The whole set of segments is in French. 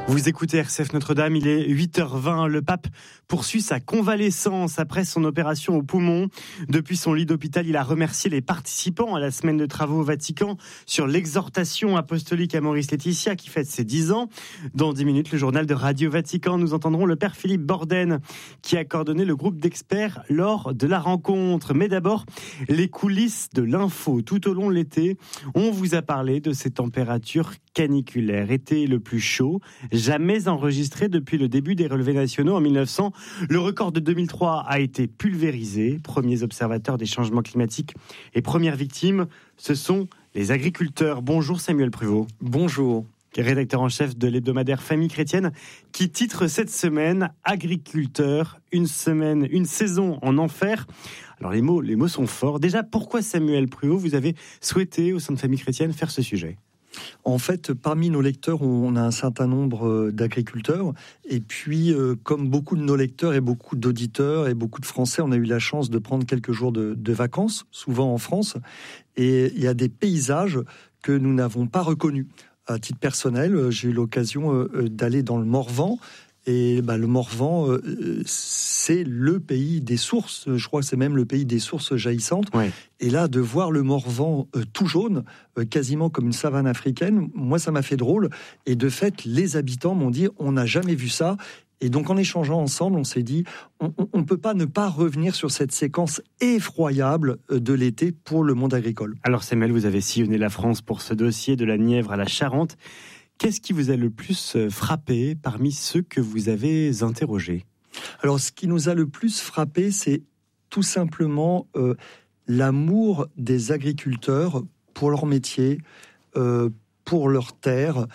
Vous écoutez RCF Notre-Dame, il est 8h20. Le pape poursuit sa convalescence après son opération au poumon. Depuis son lit d'hôpital, il a remercié les participants à la semaine de travaux au Vatican sur l'exhortation apostolique à Maurice Laetitia qui fête ses 10 ans. Dans 10 minutes, le journal de Radio Vatican, nous entendrons le père Philippe Borden qui a coordonné le groupe d'experts lors de la rencontre. Mais d'abord, les coulisses de l'info. Tout au long de l'été, on vous a parlé de ces températures caniculaires. Été le plus chaud jamais enregistré depuis le début des relevés nationaux en 1900. Le record de 2003 a été pulvérisé. Premiers observateurs des changements climatiques et premières victimes, ce sont les agriculteurs. Bonjour Samuel Pruvot. Bonjour. Rédacteur en chef de l'hebdomadaire Famille Chrétienne, qui titre cette semaine « Agriculteurs, une saison en enfer ». Alors les mots sont forts. Déjà, pourquoi Samuel Pruvot, vous avez souhaité au sein de Famille Chrétienne faire ce sujet ? En fait, parmi nos lecteurs, on a un certain nombre d'agriculteurs. Et puis, comme beaucoup de nos lecteurs et beaucoup d'auditeurs et beaucoup de Français, on a eu la chance de prendre quelques jours de vacances, souvent en France. Et il y a des paysages que nous n'avons pas reconnus. À titre personnel, j'ai eu l'occasion d'aller dans le Morvan. Et le Morvan, c'est le pays des sources. Je crois que c'est même le pays des sources jaillissantes. Ouais. Et là, de voir le Morvan tout jaune, quasiment comme une savane africaine, moi, ça m'a fait drôle. Et de fait, les habitants m'ont dit, on n'a jamais vu ça. Et donc, en échangeant ensemble, on s'est dit, on ne peut pas ne pas revenir sur cette séquence effroyable de l'été pour le monde agricole. Alors, Samuel, vous avez sillonné la France pour ce dossier de la Nièvre à la Charente. Qu'est-ce qui vous a le plus frappé parmi ceux que vous avez interrogés ? Alors, ce qui nous a le plus frappé, c'est tout simplement l'amour des agriculteurs pour leur métier, pour leur terre,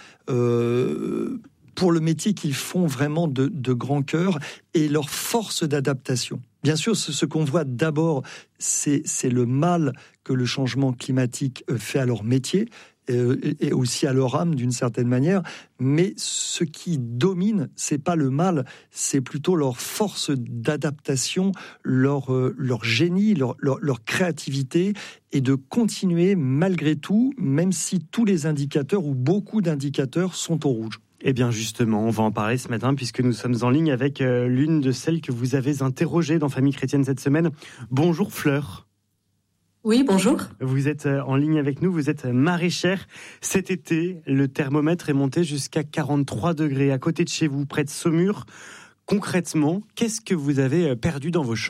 pour le métier qu'ils font vraiment de grand cœur et leur force d'adaptation. Bien sûr, ce qu'on voit d'abord, c'est le mal que le changement climatique fait à leur métier, et aussi à leur âme d'une certaine manière, mais ce qui domine, c'est pas le mal, c'est plutôt leur force d'adaptation, leur génie, leur créativité, et de continuer malgré tout, même si tous les indicateurs ou beaucoup d'indicateurs sont au rouge. Eh bien justement, on va en parler ce matin puisque nous sommes en ligne avec l'une de celles que vous avez interrogées dans Famille Chrétienne cette semaine. Bonjour Fleur. Oui, bonjour. Vous êtes en ligne avec nous, vous êtes maraîchère. Cet été, le thermomètre est monté jusqu'à 43 degrés à côté de chez vous, près de Saumur. Concrètement, qu'est-ce que vous avez perdu dans vos champs ?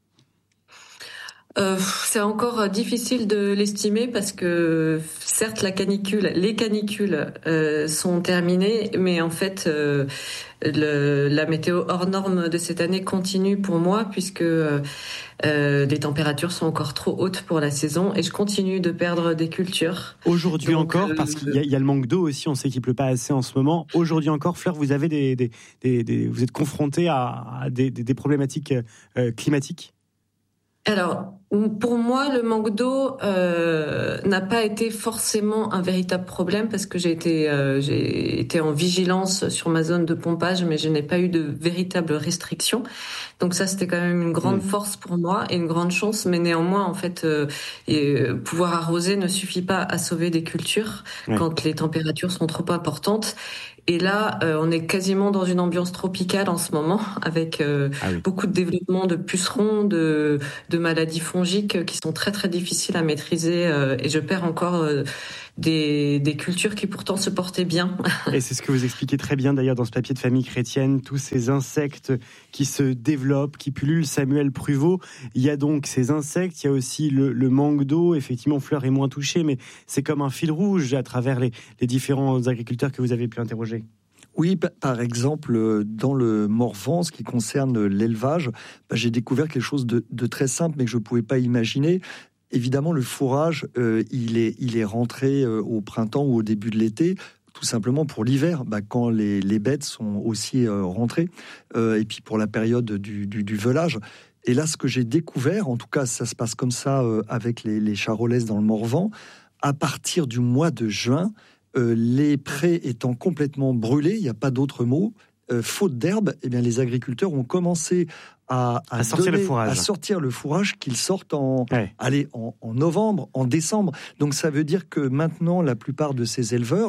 C'est encore difficile de l'estimer parce que certes les canicules sont terminées, mais en fait la météo hors norme de cette année continue pour moi puisque les températures sont encore trop hautes pour la saison et je continue de perdre des cultures. Aujourd'hui encore, parce qu'il y a le manque d'eau aussi, on sait qu'il pleut pas assez en ce moment. Aujourd'hui encore, Fleur, vous avez vous êtes confronté à des problématiques climatiques ? Alors, pour moi, le manque d'eau n'a pas été forcément un véritable problème parce que j'ai été en vigilance sur ma zone de pompage, mais je n'ai pas eu de véritable restriction. Donc ça, c'était quand même une grande force pour moi et une grande chance. Mais néanmoins, en fait, pouvoir arroser ne suffit pas à sauver des cultures quand les températures sont trop importantes. Et là, on est quasiment dans une ambiance tropicale en ce moment, avec beaucoup de développement de pucerons, de maladies fongiques qui sont très très difficiles à maîtriser. Et je perds encore des cultures qui pourtant se portaient bien. Et c'est ce que vous expliquez très bien d'ailleurs dans ce papier de Famille Chrétienne, tous ces insectes qui se développent, qui pullulent. Samuel Pruvot, il y a donc ces insectes, il y a aussi le manque d'eau. Effectivement, Fleur est moins touchée, mais c'est comme un fil rouge à travers les différents agriculteurs que vous avez pu interroger. Oui, par exemple, dans le Morvan, ce qui concerne l'élevage, j'ai découvert quelque chose de très simple, mais que je ne pouvais pas imaginer. Évidemment, le fourrage, il est rentré au printemps ou au début de l'été, tout simplement pour l'hiver, quand les bêtes sont aussi rentrées, et puis pour la période du veulage. Et là, ce que j'ai découvert, en tout cas, ça se passe comme ça avec les charolaises dans le Morvan, à partir du mois de juin, les prés étant complètement brûlés, il n'y a pas d'autre mot, faute d'herbe, eh bien les agriculteurs ont commencé à sortir le fourrage qu'ils sortent en novembre, en décembre. Donc ça veut dire que maintenant, la plupart de ces éleveurs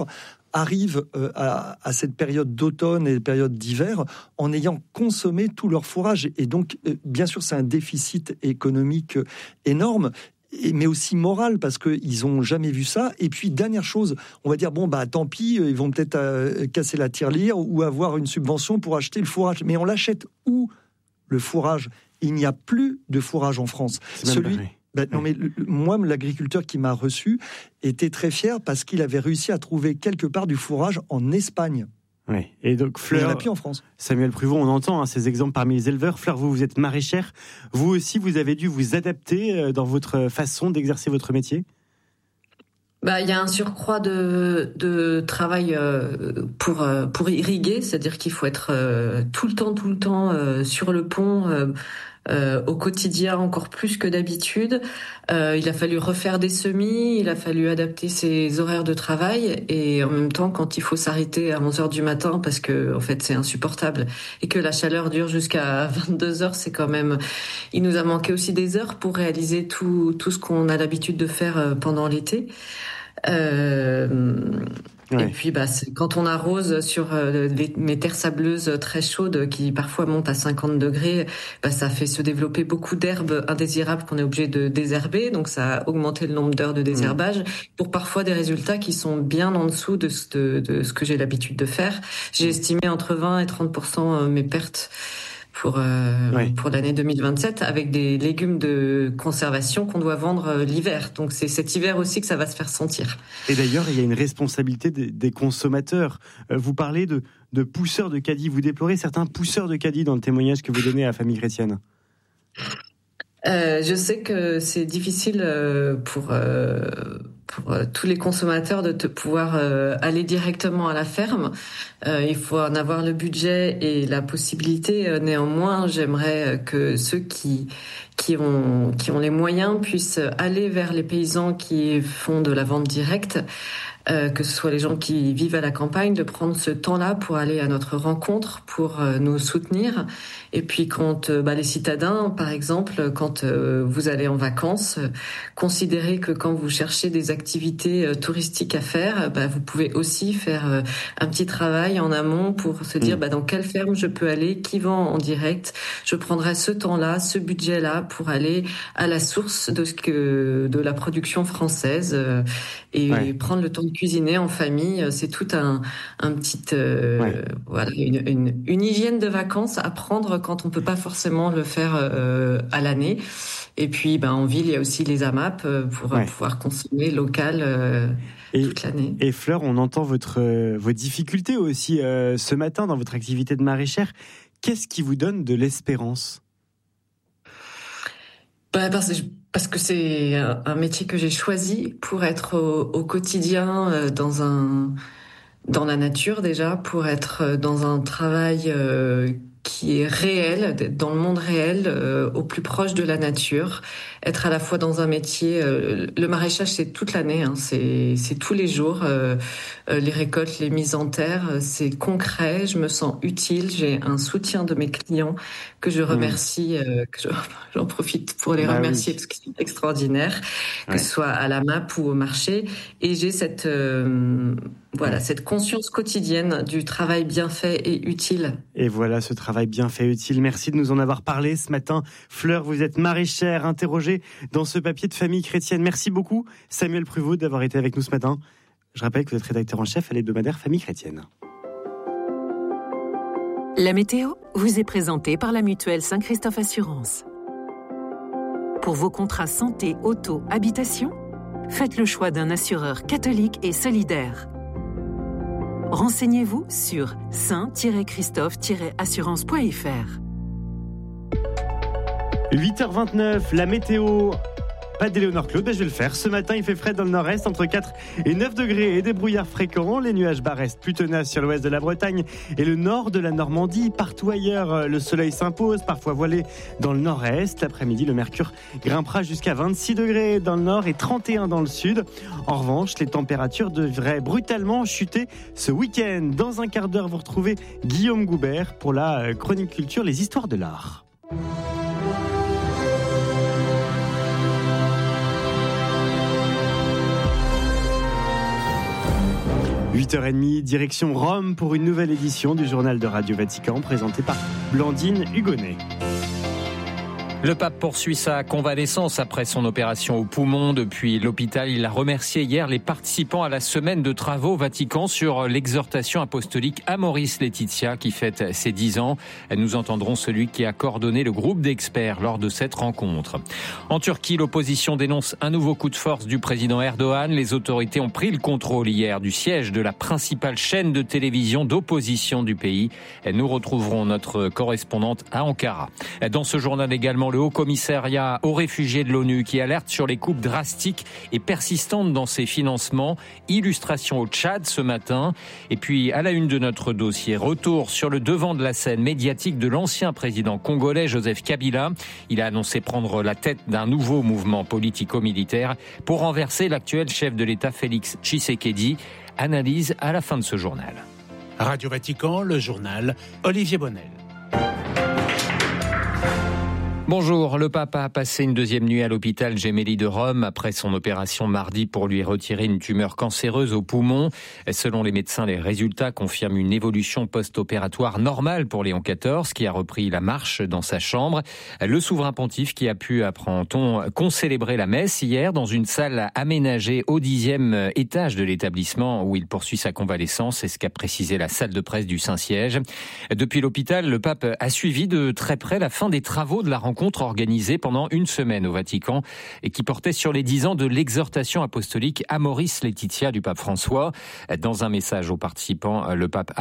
arrivent à cette période d'automne et période d'hiver en ayant consommé tout leur fourrage. Et donc, bien sûr, c'est un déficit économique énorme, mais aussi moral, parce qu'ils n'ont jamais vu ça. Et puis, dernière chose, on va dire, tant pis, ils vont peut-être casser la tirelire ou avoir une subvention pour acheter le fourrage. Mais on l'achète où, le fourrage? Il n'y a plus de fourrage en France. Moi, l'agriculteur qui m'a reçu était très fier parce qu'il avait réussi à trouver quelque part du fourrage en Espagne. Oui. Et donc, Fleur, il n'y en a plus en France. Samuel Pruvot, on entend ces exemples parmi les éleveurs. Fleur, vous êtes maraîchère. Vous aussi, vous avez dû vous adapter dans votre façon d'exercer votre métier? Il y a un surcroît de travail pour irriguer, c'est-à-dire qu'il faut être tout le temps sur le pont. Au quotidien encore plus que d'habitude. Il a fallu refaire des semis, il a fallu adapter ses horaires de travail, et en même temps, quand il faut s'arrêter à 11h du matin parce que en fait c'est insupportable et que la chaleur dure jusqu'à 22h, c'est quand même... Il nous a manqué aussi des heures pour réaliser tout ce qu'on a l'habitude de faire pendant l'été. Et puis, quand on arrose sur mes terres sableuses très chaudes qui parfois montent à 50 degrés, ça fait se développer beaucoup d'herbes indésirables qu'on est obligé de désherber. Donc, ça a augmenté le nombre d'heures de désherbage pour parfois des résultats qui sont bien en dessous de ce que j'ai l'habitude de faire. J'ai estimé entre 20 et 30% mes pertes pour l'année 2027, avec des légumes de conservation qu'on doit vendre l'hiver. Donc c'est cet hiver aussi que ça va se faire sentir. Et d'ailleurs, il y a une responsabilité des consommateurs. Vous parlez de pousseurs de caddies. Vous déplorez certains pousseurs de caddies dans le témoignage que vous donnez à la famille chrétienne. Je sais que c'est difficile pour tous les consommateurs de pouvoir aller directement à la ferme. Il faut en avoir le budget et la possibilité. Néanmoins, j'aimerais que ceux qui ont les moyens puissent aller vers les paysans qui font de la vente directe. Que ce soit les gens qui vivent à la campagne, de prendre ce temps-là pour aller à notre rencontre, pour nous soutenir. Et puis quand les citadins, par exemple, quand vous allez en vacances, considérez que quand vous cherchez des activités touristiques à faire, vous pouvez aussi faire un petit travail en amont pour se dire dans quelle ferme je peux aller, qui vend en direct. Je prendrai ce temps-là, ce budget-là pour aller à la source de la production française et prendre le temps de cuisiner en famille. C'est tout un petit une hygiène de vacances à prendre quand on peut pas forcément le faire à l'année. Et puis en ville, il y a aussi les AMAP pour pouvoir consommer local toute l'année. Et Fleur, on entend vos difficultés aussi ce matin dans votre activité de maraîchère. Qu'est-ce qui vous donne de l'espérance ? Parce que c'est un métier que j'ai choisi pour être au quotidien dans la nature déjà, pour être dans un travail qui est réel, dans le monde réel, au plus proche de la nature, être à la fois dans un métier... le maraîchage, c'est toute l'année, c'est tous les jours, les récoltes, les mises en terre, c'est concret, je me sens utile, j'ai un soutien de mes clients que je remercie, j'en profite pour les remercier parce qu'ils sont extraordinaires, que ce soit à la MAP ou au marché, et j'ai cette conscience quotidienne du travail bien fait et utile. Et voilà ce travail bien fait et utile. Merci de nous en avoir parlé ce matin. Fleur, vous êtes maraîchère, interrogée dans ce papier de Famille chrétienne. Merci beaucoup, Samuel Pruvot, d'avoir été avec nous ce matin. Je rappelle que vous êtes rédacteur en chef à l'hebdomadaire Famille chrétienne. La météo vous est présentée par la mutuelle Saint-Christophe Assurance. Pour vos contrats santé, auto, habitation, faites le choix d'un assureur catholique et solidaire. Renseignez-vous sur saint-christophe-assurance.fr. 8h29, la météo. Pas d'Éléonore Claude, je vais le faire. Ce matin, il fait frais dans le nord-est, entre 4 et 9 degrés et des brouillards fréquents. Les nuages bas restent plus tenaces sur l'ouest de la Bretagne et le nord de la Normandie. Partout ailleurs, le soleil s'impose, parfois voilé dans le nord-est. L'après-midi, le mercure grimpera jusqu'à 26 degrés dans le nord et 31 dans le sud. En revanche, les températures devraient brutalement chuter ce week-end. Dans un quart d'heure, vous retrouvez Guillaume Goubert pour la chronique culture, les histoires de l'art. 8 8h30, direction Rome pour une nouvelle édition du journal de Radio Vatican présenté par Blandine Hugonnet. Le pape poursuit sa convalescence après son opération au poumon. Depuis l'hôpital, il a remercié hier les participants à la semaine de travaux au Vatican sur l'exhortation apostolique Amoris Laetitia qui fête ses 10 ans. Nous entendrons celui qui a coordonné le groupe d'experts lors de cette rencontre. En Turquie, l'opposition dénonce un nouveau coup de force du président Erdogan. Les autorités ont pris le contrôle hier du siège de la principale chaîne de télévision d'opposition du pays. Nous retrouverons notre correspondante à Ankara. Dans ce journal également, le Haut-Commissariat aux réfugiés de l'ONU qui alerte sur les coupes drastiques et persistantes dans ses financements. Illustration au Tchad ce matin. Et puis, à la une de notre dossier, retour sur le devant de la scène médiatique de l'ancien président congolais Joseph Kabila. Il a annoncé prendre la tête d'un nouveau mouvement politico-militaire pour renverser l'actuel chef de l'État Félix Tshisekedi. Analyse à la fin de ce journal. Radio Vatican, le journal, Olivier Bonnel. Bonjour, le pape a passé une deuxième nuit à l'hôpital Gemelli de Rome après son opération mardi pour lui retirer une tumeur cancéreuse au poumon. Selon les médecins, les résultats confirment une évolution post-opératoire normale pour Léon XIV qui a repris la marche dans sa chambre. Le souverain pontife qui a pu, apprend-on, concélébrer la messe hier dans une salle aménagée au 10e étage de l'établissement où il poursuit sa convalescence. C'est ce qu'a précisé la salle de presse du Saint-Siège. Depuis l'hôpital, le pape a suivi de très près la fin des travaux de la rencontre organisée pendant une semaine au Vatican et qui portait sur les 10 ans de l'exhortation apostolique Amoris Laetitia du pape François. Dans un message aux participants, le pape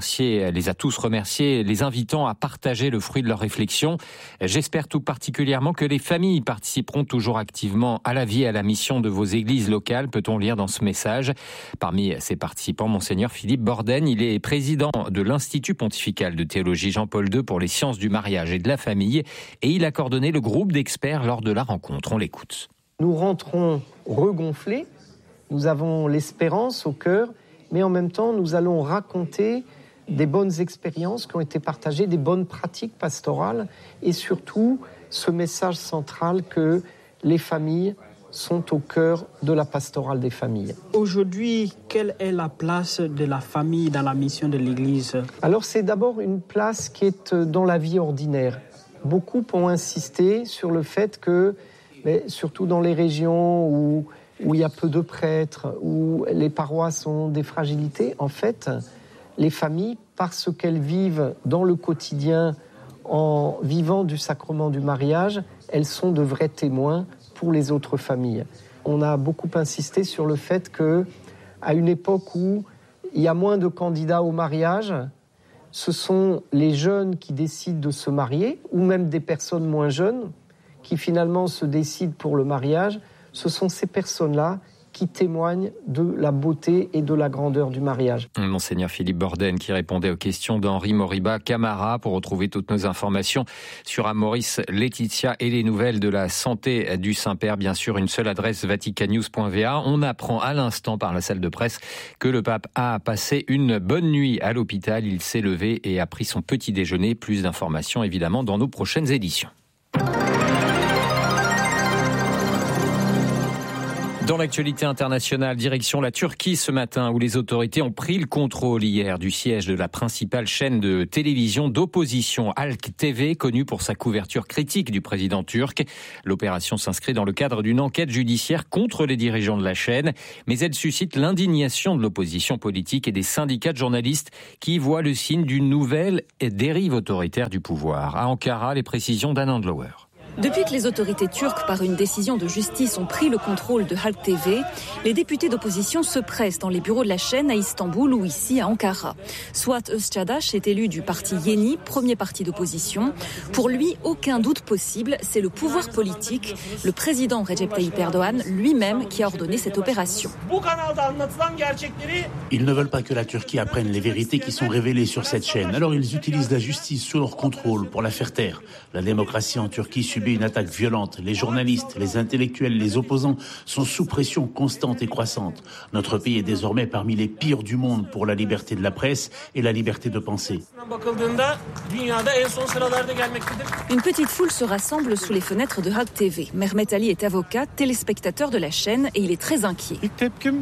les a tous remerciés, les invitant à partager le fruit de leurs réflexions. J'espère tout particulièrement que les familles participeront toujours activement à la vie et à la mission de vos églises locales, peut-on lire dans ce message. Parmi ces participants, Monseigneur Philippe Borden, il est président de l'Institut pontifical de théologie Jean-Paul II pour les sciences du mariage et de la famille et il a coordonné le groupe d'experts lors de la rencontre. On l'écoute. Nous rentrons regonflés, nous avons l'espérance au cœur, mais en même temps, nous allons raconter des bonnes expériences qui ont été partagées, des bonnes pratiques pastorales et surtout ce message central que les familles sont au cœur de la pastorale des familles. Aujourd'hui, quelle est la place de la famille dans la mission de l'Église ? Alors c'est d'abord une place qui est dans la vie ordinaire. Beaucoup ont insisté sur le fait que, surtout dans les régions où il y a peu de prêtres, où les paroisses ont des fragilités, en fait, les familles, parce qu'elles vivent dans le quotidien en vivant du sacrement du mariage, elles sont de vrais témoins pour les autres familles. On a beaucoup insisté sur le fait qu'à une époque où il y a moins de candidats au mariage, ce sont les jeunes qui décident de se marier, ou même des personnes moins jeunes qui finalement se décident pour le mariage. Ce sont ces personnes-là qui témoignent de la beauté et de la grandeur du mariage. Monseigneur Philippe Borden qui répondait aux questions d'Henri Moriba Camara. Pour retrouver toutes nos informations sur Amoris Laetitia et les nouvelles de la santé du Saint-Père, bien sûr, une seule adresse, vaticannews.va. On apprend à l'instant par la salle de presse que le pape a passé une bonne nuit à l'hôpital. Il s'est levé et a pris son petit déjeuner. Plus d'informations évidemment dans nos prochaines éditions. Dans l'actualité internationale, direction la Turquie ce matin où les autorités ont pris le contrôle hier du siège de la principale chaîne de télévision d'opposition Halk TV, connue pour sa couverture critique du président turc. L'opération s'inscrit dans le cadre d'une enquête judiciaire contre les dirigeants de la chaîne, mais elle suscite l'indignation de l'opposition politique et des syndicats de journalistes qui voient le signe d'une nouvelle dérive autoritaire du pouvoir. À Ankara, les précisions d'Anand Lower. Depuis que les autorités turques, par une décision de justice, ont pris le contrôle de Halk TV, les députés d'opposition se pressent dans les bureaux de la chaîne à Istanbul ou ici à Ankara. Suat Özçadaş est élu du parti Yeni, premier parti d'opposition. Pour lui, aucun doute possible, c'est le pouvoir politique, le président Recep Tayyip Erdogan lui-même qui a ordonné cette opération. Ils ne veulent pas que la Turquie apprenne les vérités qui sont révélées sur cette chaîne. Alors ils utilisent la justice sous leur contrôle pour la faire taire. La démocratie en Turquie subit une attaque violente. Les journalistes, les intellectuels, les opposants sont sous pression constante et croissante. Notre pays est désormais parmi les pires du monde pour la liberté de la presse et la liberté de penser. Une petite foule se rassemble sous les fenêtres de Halk TV. Mehmet Ali est avocat, téléspectateur de la chaîne et il est très inquiet.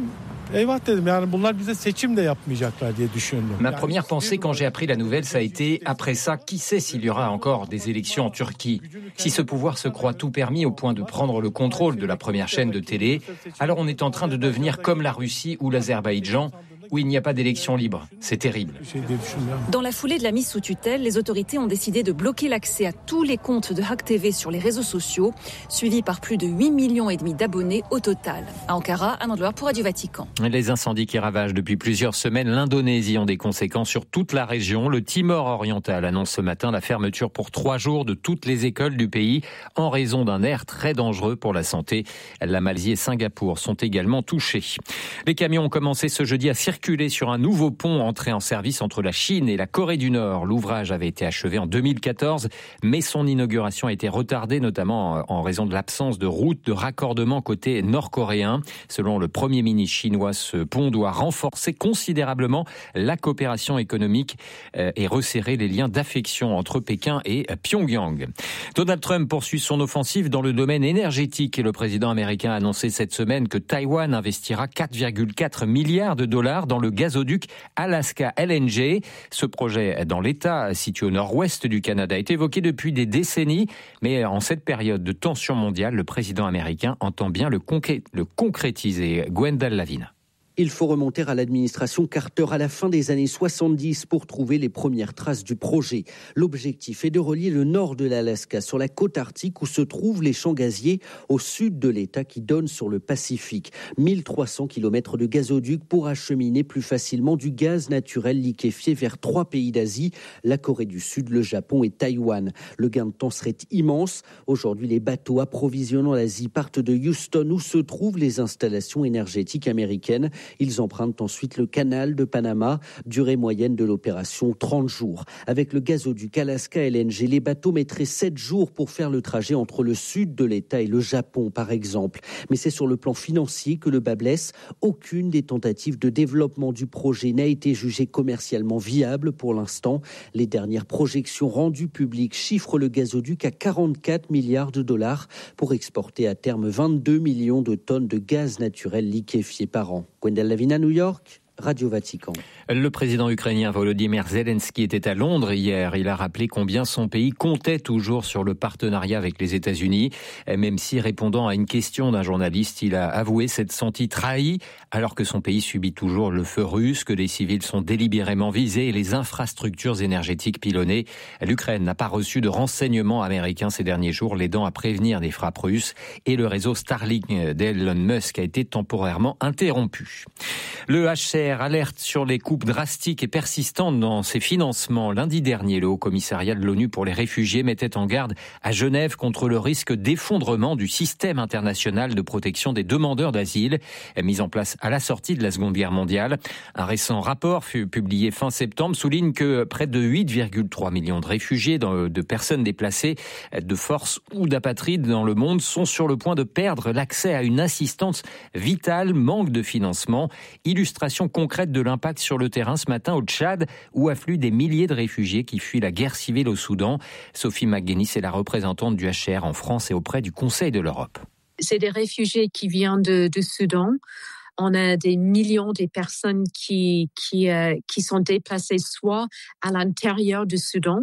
Ma première pensée quand j'ai appris la nouvelle, ça a été, après ça, qui sait s'il y aura encore des élections en Turquie ? Si ce pouvoir se croit tout permis au point de prendre le contrôle de la première chaîne de télé, alors on est en train de devenir comme la Russie ou l'Azerbaïdjan, où il n'y a pas d'élection libre. C'est terrible. Dans la foulée de la mise sous tutelle, les autorités ont décidé de bloquer l'accès à tous les comptes de Halk TV sur les réseaux sociaux, suivis par plus de 8,5 millions d'abonnés au total. À Ankara, Anne Andloire pour Radio Vatican. Les incendies qui ravagent depuis plusieurs semaines l'Indonésie ont des conséquences sur toute la région. Le Timor oriental annonce ce matin la fermeture pour 3 jours de toutes les écoles du pays en raison d'un air très dangereux pour la santé. La Malaisie et Singapour sont également touchés. Les camions ont commencé ce jeudi à circuler sur un nouveau pont entré en service entre la Chine et la Corée du Nord. L'ouvrage avait été achevé en 2014, mais son inauguration a été retardée, notamment en raison de l'absence de route de raccordement côté nord-coréen. Selon le Premier ministre chinois, ce pont doit renforcer considérablement la coopération économique et resserrer les liens d'affection entre Pékin et Pyongyang. Donald Trump poursuit son offensive dans le domaine énergétique et le président américain a annoncé cette semaine que Taïwan investira 4,4 milliards de dollars dans le gazoduc Alaska LNG. Ce projet dans l'État situé au nord-ouest du Canada est évoqué depuis des décennies, mais en cette période de tension mondiale, le président américain entend bien le concrétiser. Gwendal Lavina. Il faut remonter à l'administration Carter à la fin des années 70 pour trouver les premières traces du projet. L'objectif est de relier le nord de l'Alaska sur la côte arctique où se trouvent les champs gaziers au sud de l'État qui donne sur le Pacifique. 1300 km de gazoduc pour acheminer plus facilement du gaz naturel liquéfié vers 3 pays d'Asie, la Corée du Sud, le Japon et Taïwan. Le gain de temps serait immense. Aujourd'hui, les bateaux approvisionnant l'Asie partent de Houston où se trouvent les installations énergétiques américaines. Ils empruntent ensuite le canal de Panama, durée moyenne de l'opération 30 jours. Avec le gazoduc Alaska LNG, les bateaux mettraient 7 jours pour faire le trajet entre le sud de l'État et le Japon, par exemple. Mais c'est sur le plan financier que le bât blesse. Aucune des tentatives de développement du projet n'a été jugée commercialement viable pour l'instant. Les dernières projections rendues publiques chiffrent le gazoduc à 44 milliards de dollars pour exporter à terme 22 millions de tonnes de gaz naturel liquéfié par an. Gwendal Lavina, New York, Radio Vatican. Le président ukrainien Volodymyr Zelensky était à Londres hier. Il a rappelé combien son pays comptait toujours sur le partenariat avec les États-Unis. Même si, répondant à une question d'un journaliste, il a avoué s'être senti trahi alors que son pays subit toujours le feu russe, que les civils sont délibérément visés et les infrastructures énergétiques pilonnées. L'Ukraine n'a pas reçu de renseignements américains ces derniers jours, l'aidant à prévenir des frappes russes. Et le réseau Starlink d'Elon Musk a été temporairement interrompu. Le HCR alerte sur les coupes drastiques et persistantes dans ses financements. Lundi dernier, le Haut-Commissariat de l'ONU pour les réfugiés mettait en garde à Genève contre le risque d'effondrement du système international de protection des demandeurs d'asile, mis en place à la sortie de la Seconde Guerre mondiale. Un récent rapport publié fin septembre souligne que près de 8,3 millions de réfugiés, de personnes déplacées de force ou d'apatrides dans le monde sont sur le point de perdre l'accès à une assistance vitale, manque de financement. Illustration concrète de l'impact sur le terrain ce matin au Tchad, où affluent des milliers de réfugiés qui fuient la guerre civile au Soudan. Sophie McGuinness est la représentante du HCR en France et auprès du Conseil de l'Europe. C'est des réfugiés qui viennent du Soudan. On a des millions de personnes qui sont déplacées soit à l'intérieur du Soudan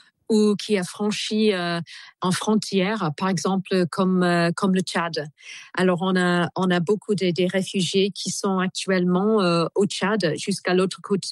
ou qui a franchi en frontière, par exemple comme le Tchad. Alors on a beaucoup de réfugiés qui sont actuellement au Tchad, jusqu'à l'autre côte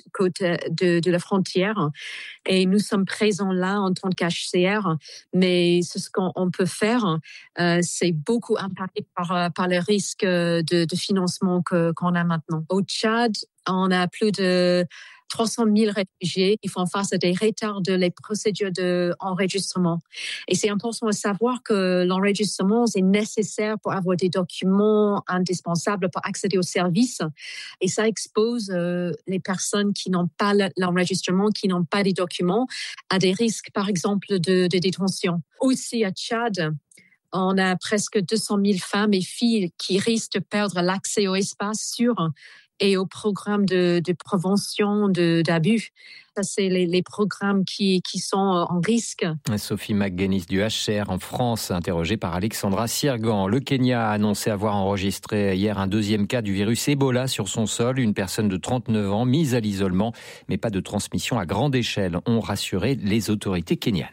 de la frontière, et nous sommes présents là en tant qu'HCR. Mais ce qu'on peut faire, c'est beaucoup impacté par les risques de financement qu'on a maintenant. Au Tchad, on a plus de 300 000 réfugiés qui font face à des retards de les procédures d'enregistrement. Et c'est important de savoir que l'enregistrement est nécessaire pour avoir des documents indispensables pour accéder aux services. Et ça expose les personnes qui n'ont pas l'enregistrement, qui n'ont pas les documents, à des risques, par exemple, de détention. Aussi à Tchad, on a presque 200 000 femmes et filles qui risquent de perdre l'accès au espace sûr et au programme de prévention d'abus. Ça, c'est les programmes qui sont en risque. Sophie McGuinness du HR en France, interrogée par Alexandra Sirgan. Le Kenya a annoncé avoir enregistré hier un deuxième cas du virus Ebola sur son sol. Une personne de 39 ans mise à l'isolement, mais pas de transmission à grande échelle, ont rassuré les autorités kenyanes.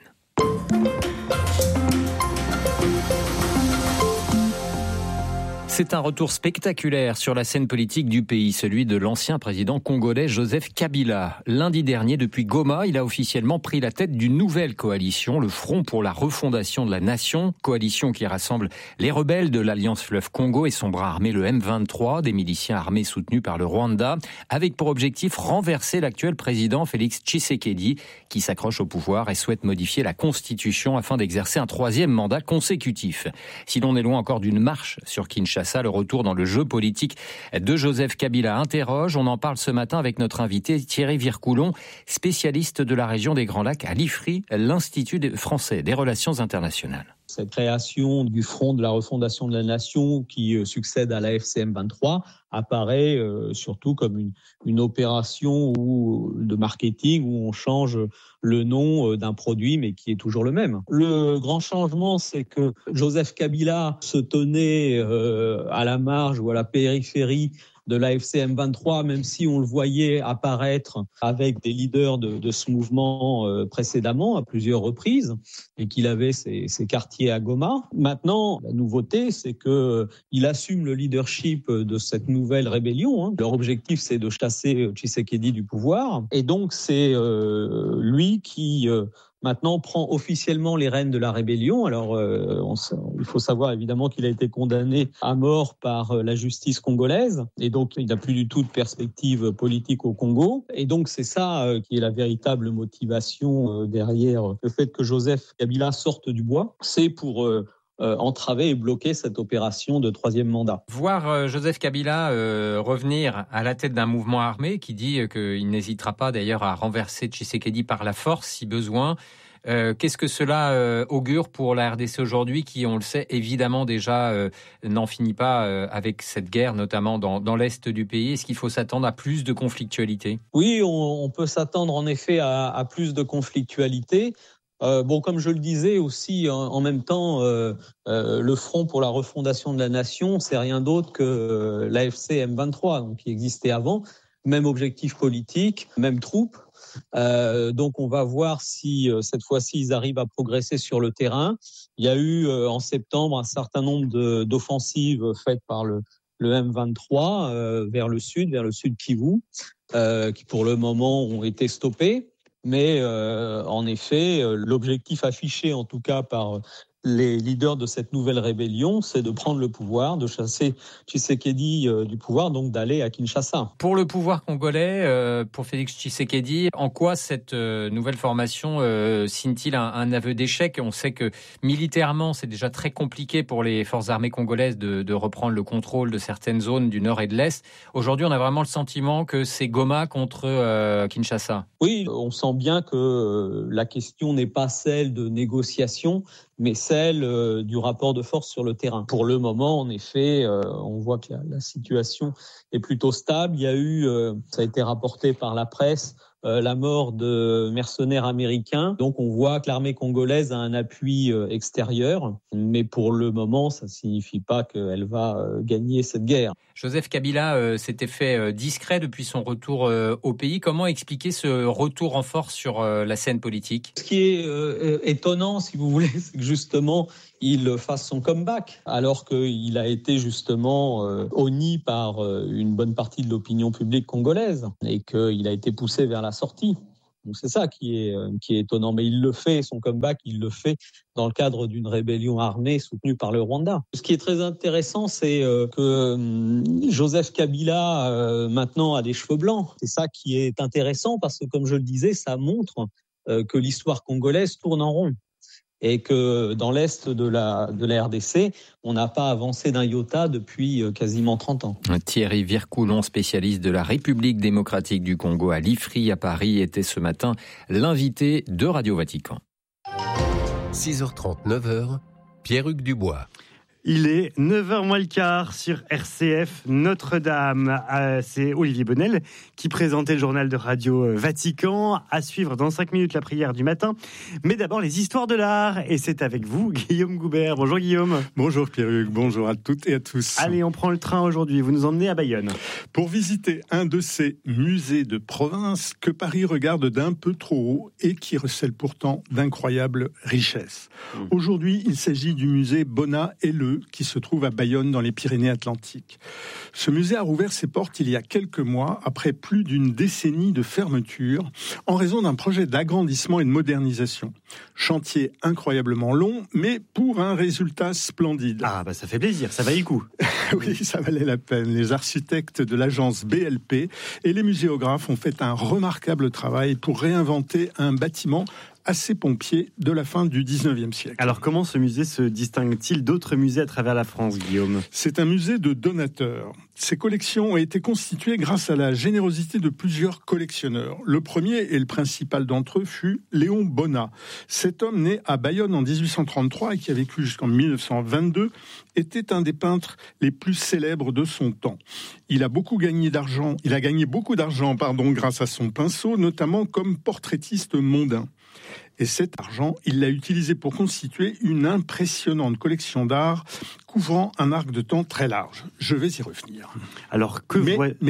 C'est un retour spectaculaire sur la scène politique du pays, celui de l'ancien président congolais Joseph Kabila. Lundi dernier, depuis Goma, il a officiellement pris la tête d'une nouvelle coalition, le Front pour la refondation de la nation, coalition qui rassemble les rebelles de l'Alliance Fleuve Congo et son bras armé le M23, des miliciens armés soutenus par le Rwanda, avec pour objectif renverser l'actuel président Félix Tshisekedi, qui s'accroche au pouvoir et souhaite modifier la Constitution afin d'exercer un troisième mandat consécutif. Si l'on est loin encore d'une marche sur Kinshasa, le retour dans le jeu politique de Joseph Kabila interroge. On en parle ce matin avec notre invité Thierry Vircoulon, spécialiste de la région des Grands Lacs à l'IFRI, l'Institut français des relations internationales. Cette création du Front de la refondation de la nation qui succède à la FCM 23 apparaît surtout comme une opération de marketing où on change le nom d'un produit mais qui est toujours le même. Le grand changement, c'est que Joseph Kabila se tenait à la marge ou à la périphérie de la FCM 23, même si on le voyait apparaître avec des leaders de ce mouvement précédemment à plusieurs reprises et qu'il avait ses quartiers à Goma. Maintenant, la nouveauté, c'est qu'il assume le leadership de cette nouvelle rébellion. Leur objectif, c'est de chasser Tshisekedi du pouvoir. Et donc, c'est lui qui maintenant prend officiellement les rênes de la rébellion. Alors, il faut savoir évidemment qu'il a été condamné à mort par la justice congolaise et donc il n'a plus du tout de perspective politique au Congo. Et donc c'est ça qui est la véritable motivation derrière le fait que Joseph Kabila sorte du bois. C'est pour entraver et bloquer cette opération de troisième mandat. Voir Joseph Kabila revenir à la tête d'un mouvement armé qui dit qu'il n'hésitera pas d'ailleurs à renverser Tshisekedi par la force si besoin. Qu'est-ce que cela augure pour la RDC aujourd'hui qui, on le sait, évidemment déjà n'en finit pas avec cette guerre, notamment dans l'est du pays. Est-ce qu'il faut s'attendre à plus de conflictualité ? Oui, on peut s'attendre en effet à plus de conflictualité. Comme je le disais aussi, en même temps, le Front pour la refondation de la nation, c'est rien d'autre que l'AFC M23, donc qui existait avant. Même objectif politique, même troupe. Donc on va voir si cette fois-ci ils arrivent à progresser sur le terrain. Il y a eu en septembre un certain nombre d'offensives faites par le M23 vers le sud Kivu, qui pour le moment ont été stoppées. Mais en effet, l'objectif affiché en tout cas par les leaders de cette nouvelle rébellion, c'est de prendre le pouvoir, de chasser Tshisekedi du pouvoir, donc d'aller à Kinshasa. Pour le pouvoir congolais, pour Félix Tshisekedi, en quoi cette nouvelle formation signe-t-il un aveu d'échec ? On sait que militairement, c'est déjà très compliqué pour les forces armées congolaises de reprendre le contrôle de certaines zones du nord et de l'est. Aujourd'hui, on a vraiment le sentiment que c'est Goma contre Kinshasa. Oui, on sent bien que la question n'est pas celle de négociation, mais celle du rapport de force sur le terrain. Pour le moment, en effet, on voit que la situation est plutôt stable. Il y a eu, ça a été rapporté par la presse, la mort de mercenaires américains. Donc on voit que l'armée congolaise a un appui extérieur, mais pour le moment, ça ne signifie pas qu'elle va gagner cette guerre. Joseph Kabila s'était fait discret depuis son retour au pays. Comment expliquer ce retour en force sur la scène politique ? Ce qui est étonnant, si vous voulez, c'est que justement, il fasse son comeback, alors qu'il a été justement honni par une bonne partie de l'opinion publique congolaise et qu'il a été poussé vers la sortie. Donc c'est ça qui est étonnant. Mais il le fait, son comeback, il le fait dans le cadre d'une rébellion armée soutenue par le Rwanda. Ce qui est très intéressant, c'est que Joseph Kabila maintenant a des cheveux blancs. C'est ça qui est intéressant parce que, comme je le disais, ça montre que l'histoire congolaise tourne en rond. Et que dans l'est de la RDC, on n'a pas avancé d'un iota depuis quasiment 30 ans. Thierry Vircoulon, spécialiste de la République démocratique du Congo à l'IFRI à Paris, était ce matin l'invité de Radio Vatican. 6h30, 9h, Pierre-Hugues Dubois. Il est 9h moins le quart sur RCF Notre-Dame. C'est Olivier Bonnel qui présentait le journal de Radio Vatican. À suivre dans 5 minutes la prière du matin. Mais d'abord les histoires de l'art. Et c'est avec vous, Guillaume Goubert. Bonjour Guillaume. Bonjour Pierre-Hugues, bonjour à toutes et à tous. Allez, on prend le train aujourd'hui. Vous nous emmenez à Bayonne. Pour visiter un de ces musées de province que Paris regarde d'un peu trop haut et qui recèle pourtant d'incroyables richesses. Aujourd'hui, il s'agit du musée Bonnat et Leu, qui se trouve à Bayonne dans les Pyrénées-Atlantiques. Ce musée a rouvert ses portes il y a quelques mois, après plus d'une décennie de fermeture, en raison d'un projet d'agrandissement et de modernisation. Chantier incroyablement long, mais pour un résultat splendide. Ah bah ça fait plaisir, ça valait le coup. Oui, ça valait la peine. Les architectes de l'agence BLP et les muséographes ont fait un remarquable travail pour réinventer un bâtiment assez pompier de la fin du 19e siècle. Alors comment ce musée se distingue-t-il d'autres musées à travers la France, Guillaume ? C'est un musée de donateurs. Ces collections ont été constituées grâce à la générosité de plusieurs collectionneurs. Le premier et le principal d'entre eux fut Léon Bonnat. Cet homme né à Bayonne en 1833 et qui a vécu jusqu'en 1922 était un des peintres les plus célèbres de son temps. Il a gagné beaucoup d'argent grâce à son pinceau, notamment comme portraitiste mondain. Et cet argent, il l'a utilisé pour constituer une impressionnante collection d'art couvrant un arc de temps très large. Je vais y revenir. Alors que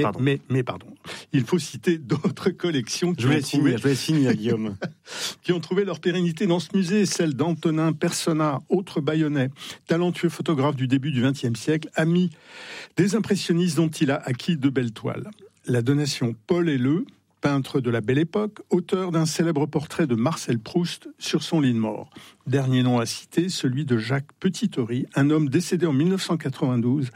il faut citer d'autres collections je vais finir, Guillaume. qui ont trouvé leur pérennité dans ce musée, celle d'Antonin Personnat, autre Bayonnais, talentueux photographe du début du XXe siècle, ami des impressionnistes dont il a acquis de belles toiles. La donation Paul Helleu, peintre de la Belle Époque, auteur d'un célèbre portrait de Marcel Proust sur son lit de mort. Dernier nom à citer, celui de Jacques Petit-Ory, un homme décédé en 1992.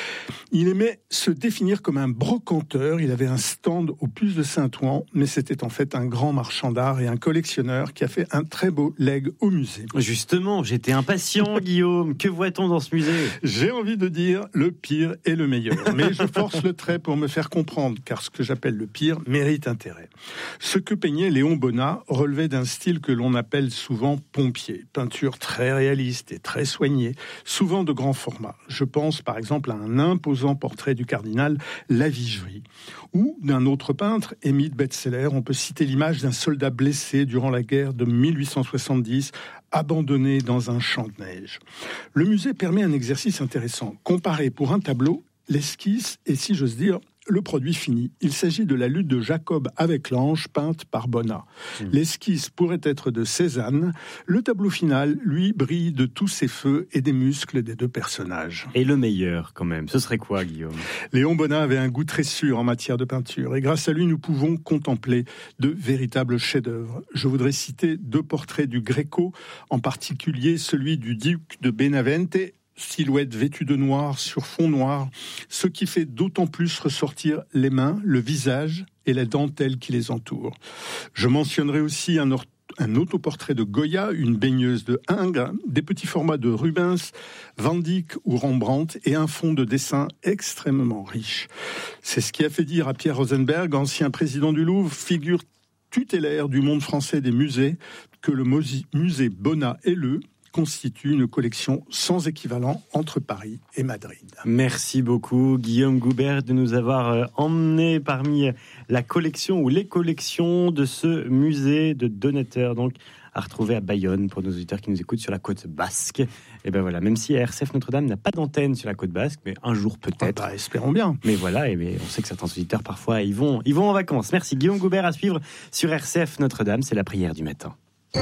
Il aimait se définir comme un brocanteur. Il avait un stand au Puce de Saint-Ouen, mais c'était en fait un grand marchand d'art et un collectionneur qui a fait un très beau legs au musée. Justement, j'étais impatient, Guillaume. Que voit-on dans ce musée ? J'ai envie de dire le pire et le meilleur. Mais je force le trait pour me faire comprendre, car ce que j'appelle le pire mérite intérêt. Ce que peignait Léon Bonnat relevait d'un style que l'on appelle souvent pompier. Peinture très réaliste et très soignée, souvent de grand format. Je pense par exemple à un imposant portrait du cardinal Lavigerie. Ou d'un autre peintre, Émile Betzeler, on peut citer l'image d'un soldat blessé durant la guerre de 1870, abandonné dans un champ de neige. Le musée permet un exercice intéressant. Comparer pour un tableau l'esquisse et, si j'ose dire, le produit fini. Il s'agit de la lutte de Jacob avec l'ange, peinte par Bonnat. L'esquisse pourrait être de Cézanne. Le tableau final, lui, brille de tous ses feux et des muscles des deux personnages. Et le meilleur, quand même, ce serait quoi, Guillaume ? Léon Bonnat avait un goût très sûr en matière de peinture. Et grâce à lui, nous pouvons contempler de véritables chefs-d'œuvre. Je voudrais citer 2 portraits du Gréco, en particulier celui du duc de Benavente, silhouette vêtue de noir sur fond noir, ce qui fait d'autant plus ressortir les mains, le visage et la dentelle qui les entoure. Je mentionnerai aussi un autoportrait de Goya, une baigneuse de Ingres, des petits formats de Rubens, Van Dyck ou Rembrandt et un fond de dessin extrêmement riche. C'est ce qui a fait dire à Pierre Rosenberg, ancien président du Louvre, figure tutélaire du monde français des musées, que le musée Bonnat et Leu constitue une collection sans équivalent entre Paris et Madrid. Merci beaucoup Guillaume Goubert de nous avoir emmené parmi la collection ou les collections de ce musée de donateurs, donc à retrouver à Bayonne pour nos auditeurs qui nous écoutent sur la côte basque. Et ben voilà, même si RCF Notre-Dame n'a pas d'antenne sur la côte basque, mais un jour peut-être. Espérons bien. Mais voilà, et on sait que certains auditeurs parfois ils vont en vacances. Merci Guillaume Goubert, à suivre sur RCF Notre-Dame, c'est la prière du matin.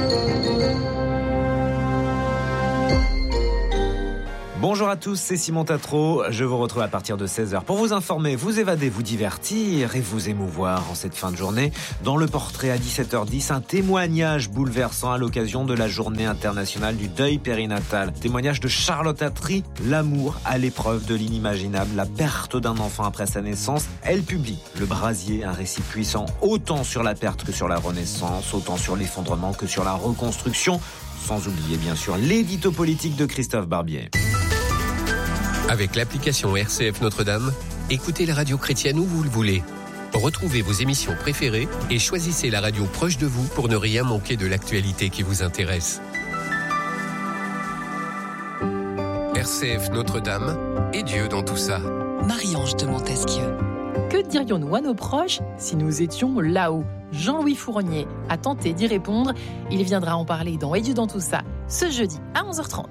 Bonjour à tous, c'est Simon Tatro. Je vous retrouve à partir de 16h pour vous informer, vous évader, vous divertir et vous émouvoir en cette fin de journée. Dans le portrait à 17h10, un témoignage bouleversant à l'occasion de la journée internationale du deuil périnatal. Témoignage de Charlotte Attry, l'amour à l'épreuve de l'inimaginable, la perte d'un enfant après sa naissance. Elle publie Le Brasier, un récit puissant autant sur la perte que sur la renaissance, autant sur l'effondrement que sur la reconstruction. Sans oublier bien sûr l'édito politique de Christophe Barbier. Avec l'application RCF Notre-Dame, écoutez la radio chrétienne où vous le voulez. Retrouvez vos émissions préférées et choisissez la radio proche de vous pour ne rien manquer de l'actualité qui vous intéresse. RCF Notre-Dame et Dieu dans tout ça. Marie-Ange de Montesquieu. Que dirions-nous à nos proches si nous étions là-haut ? Jean-Louis Fournier a tenté d'y répondre. Il viendra en parler dans Et Dieu dans tout ça ce jeudi à 11h30.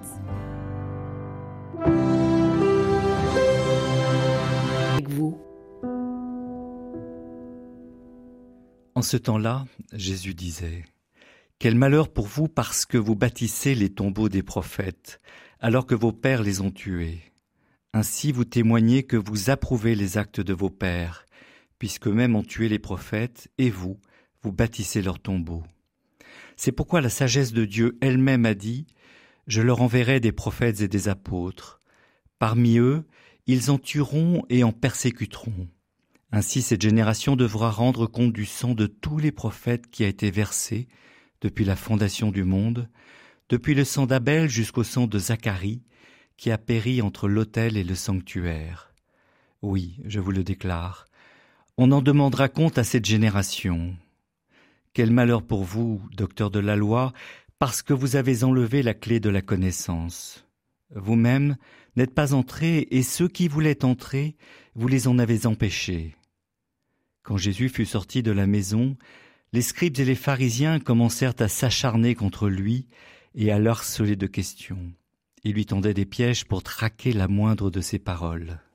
Avec vous. En ce temps-là, Jésus disait : quel malheur pour vous parce que vous bâtissez les tombeaux des prophètes, alors que vos pères les ont tués. Ainsi vous témoignez que vous approuvez les actes de vos pères, puisqu'eux-mêmes ont tué les prophètes, et vous bâtissez leurs tombeaux. C'est pourquoi la sagesse de Dieu elle-même a dit : je leur enverrai des prophètes et des apôtres. Parmi eux, ils en tueront et en persécuteront. Ainsi cette génération devra rendre compte du sang de tous les prophètes qui a été versé depuis la fondation du monde, depuis le sang d'Abel jusqu'au sang de Zacharie, qui a péri entre l'autel et le sanctuaire. Oui, je vous le déclare, on en demandera compte à cette génération. Quel malheur pour vous, docteurs de la loi, parce que vous avez enlevé la clé de la connaissance. Vous-même n'êtes pas entrés, et ceux qui voulaient entrer, vous les en avez empêchés. Quand Jésus fut sorti de la maison, les scribes et les pharisiens commencèrent à s'acharner contre lui et à l'harceler de questions. Ils lui tendaient des pièges pour traquer la moindre de ses paroles.